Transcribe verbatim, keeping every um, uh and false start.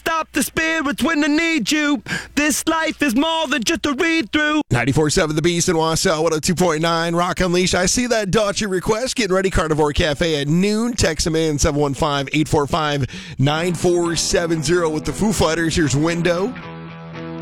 stop the spirits when I need you. This life is more than just a read-through. ninety-four point seven The Beast in Wausau, one oh two point nine Rock Unleashed. I see that Daughtry request. Getting ready, Carnivore Cafe at noon. Text them in, seven one five, eight four five, nine four seven zero with the Foo Fighters. Here's Window.